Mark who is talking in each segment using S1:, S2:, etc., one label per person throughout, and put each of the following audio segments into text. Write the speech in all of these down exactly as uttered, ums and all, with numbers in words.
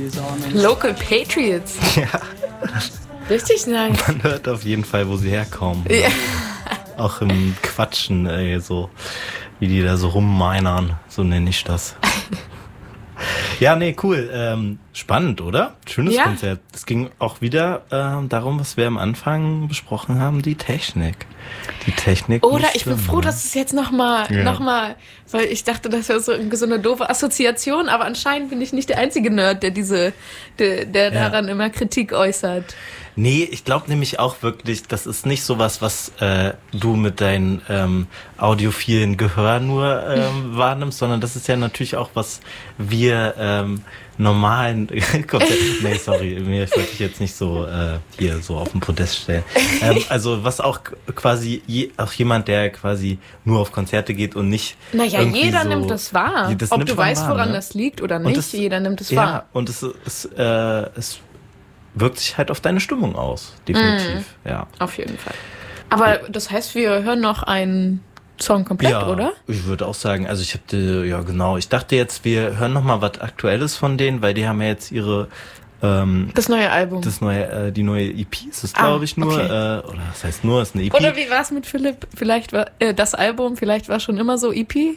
S1: Local Patriots.
S2: Ja.
S1: Richtig nice.
S2: Man hört auf jeden Fall, wo sie herkommen.
S1: Ja.
S2: Auch im Quatschen, ey, so wie die da so rummeinern, so nenne ich das. Ja, nee, cool. Ähm, spannend, oder? Schönes
S1: Ja.
S2: Konzert. Es ging auch wieder ähm, darum, was wir am Anfang besprochen haben, die Technik. Die Technik.
S1: Oder
S2: nicht
S1: ich bin
S2: schlimm,
S1: froh,
S2: ne?
S1: dass es jetzt nochmal,
S2: Ja.
S1: noch mal, weil ich dachte, das wäre so, so eine doofe Assoziation, aber anscheinend bin ich nicht der einzige Nerd, der diese, der, der
S2: Ja.
S1: daran immer Kritik äußert.
S2: Nee, ich glaube nämlich auch wirklich, das ist nicht sowas, was äh, du mit deinem ähm, audiophilen Gehör nur ähm, wahrnimmst, sondern das ist ja natürlich auch, was wir ähm, normalen Konzert, nee, sorry, mir wollte ich jetzt nicht so äh, hier so auf den Podest stellen. Ähm, also was auch k- quasi je, auch jemand, der quasi nur auf Konzerte geht und nicht
S1: Naja,
S2: irgendwie
S1: jeder
S2: so,
S1: nimmt das wahr.
S2: Das
S1: Ob
S2: nimmt
S1: du
S2: man
S1: weißt,
S2: wahr,
S1: woran
S2: ne?
S1: das liegt oder
S2: Und
S1: nicht,
S2: das-
S1: jeder nimmt es
S2: Ja,
S1: wahr.
S2: und es ist äh, es wirkt sich halt auf deine Stimmung aus, definitiv, ja.
S1: Auf jeden Fall. Aber das heißt, wir hören noch einen Song komplett,
S2: Ja,
S1: oder?
S2: ich würde auch sagen, also ich hatte, ja genau, ich dachte jetzt, wir hören noch mal was Aktuelles von denen, weil die haben ja jetzt ihre, ähm,
S1: Das neue Album.
S2: das neue, äh, die neue E P ist es,
S1: Ah,
S2: glaube ich, nur,
S1: okay.
S2: äh, oder das heißt nur, ist eine E P.
S1: Oder wie war es mit Philipp? Vielleicht war äh, das Album, vielleicht war schon immer so E P?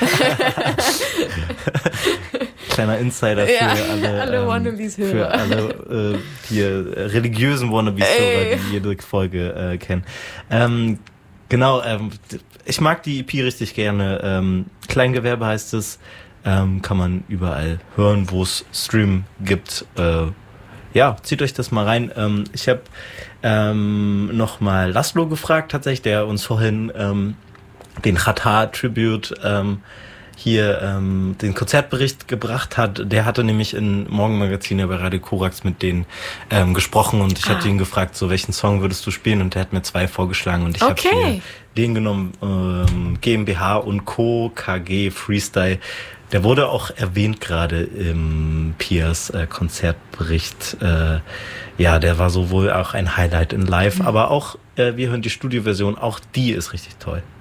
S2: Kleiner Insider für
S1: Ja,
S2: alle,
S1: alle
S2: ähm,
S1: Wannabes-Hörer.
S2: für alle äh, hier äh, religiösen Wannabes-Hörer,
S1: Ey.
S2: die jede Folge äh, kennen. Ähm, genau, ähm, ich mag die E P richtig gerne. Ähm, Kleingewerbe heißt es, ähm, kann man überall hören, wo es Stream gibt. Äh, ja, zieht euch das mal rein. Ähm, ich habe ähm, noch mal Laszlo gefragt, tatsächlich, der uns vorhin ähm, den Xatar-Tribute ähm, hier ähm, den Konzertbericht gebracht hat. Der hatte nämlich in Morgenmagazin ja bei Radio Korax mit denen ähm, gesprochen und ich
S1: Ah.
S2: hatte ihn gefragt, so welchen Song würdest du spielen, und der hat mir zwei vorgeschlagen und ich
S1: Okay.
S2: habe hier den genommen, ähm, GmbH und Co. K G Freestyle. Der wurde auch erwähnt gerade im Piers äh, Konzertbericht. Äh, ja, der war sowohl auch ein Highlight in Live,
S1: Mhm.
S2: aber auch, äh, wir hören die Studioversion, auch die ist richtig toll.